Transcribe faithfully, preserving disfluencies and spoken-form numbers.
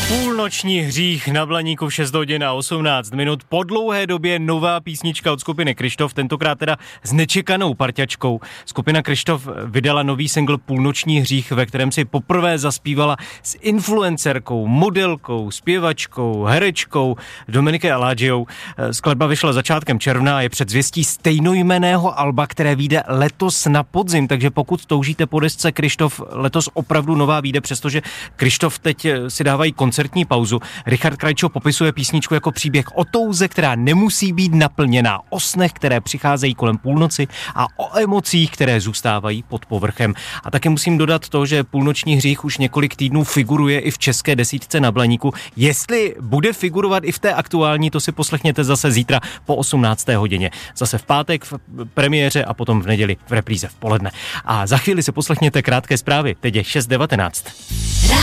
Půlnoční hřích na Blaníku v šest hodin a osmnáct minut. Po dlouhé době nová písnička od skupiny Kryštof, tentokrát teda s nečekanou parťačkou. Skupina Kryštof vydala nový single Půlnoční hřích, ve kterém si poprvé zaspívala s influencerkou, modelkou, zpěvačkou, herečkou Dominiky Aladžiou. Skladba vyšla začátkem června a je předzvěstí stejnojmenného alba, které vyjde letos na podzim, takže pokud toužíte po desce Kryštof, letos opravdu nová vyjde, přestože Kryštof teď si dávají koncertní pauzu. Richard Krajčo popisuje písničku jako příběh o touze, která nemusí být naplněná, o snech, které přicházejí kolem půlnoci a o emocích, které zůstávají pod povrchem. A taky musím dodat to, že Půlnoční hřích už několik týdnů figuruje i v české desítce na Blaníku. Jestli bude figurovat i v té aktuální, to si poslechněte zase zítra po osmnácté hodině. Zase v pátek v premiéře a potom v neděli v repríze v poledne. A za chvíli si poslechněte krátké zprávy. Teď je šest devatenáct.